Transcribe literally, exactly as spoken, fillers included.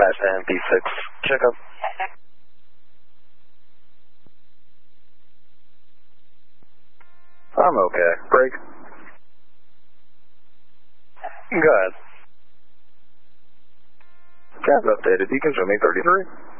Dash N B six, check up. I'm okay. Break. Go ahead. Gas updated. You can show me thirty-three.